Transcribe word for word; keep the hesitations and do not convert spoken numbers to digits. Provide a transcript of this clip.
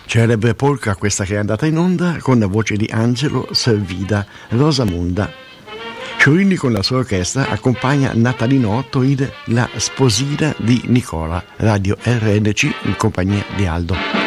Celebre polka questa che è andata in onda con la voce di Angelo Servida Rosamunda. Fiorini con la sua orchestra accompagna Natalino Otto in La sposina di Nicola, Radio R N C in compagnia di Aldo.